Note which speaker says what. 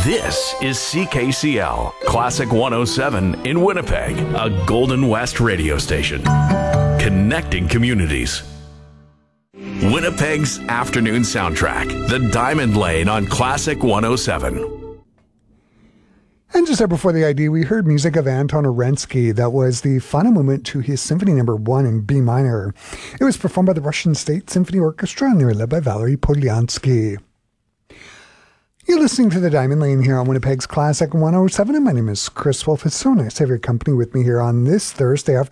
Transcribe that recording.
Speaker 1: This is CKCL, Classic 107 in Winnipeg, a Golden West radio station. Connecting communities. Winnipeg's afternoon soundtrack, The Diamond Lane on Classic 107.
Speaker 2: And just there before the ID, we heard music of Anton Orensky. That was the final movement to his Symphony No. 1 in B minor. It was performed by the Russian State Symphony Orchestra, and they were led by Valery Polyansky. You're listening to The Diamond Lane here on Winnipeg's Classic 107, and my name is Chris Wolf. It's so nice to have your company with me here on this Thursday afternoon.